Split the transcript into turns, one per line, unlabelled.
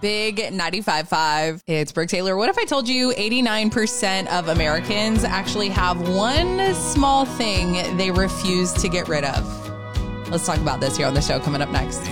Big 95.5. It's Brooke Taylor. What if I told you 89% of Americans actually have one small thing they refuse to get rid of? Let's talk about this here on the show coming up next.